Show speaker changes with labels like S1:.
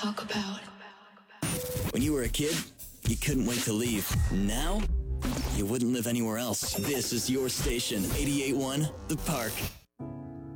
S1: talk about.
S2: When you were a kid, you couldn't wait to leave. Now, you wouldn't live anywhere else. This is your station, 88.1 The Park.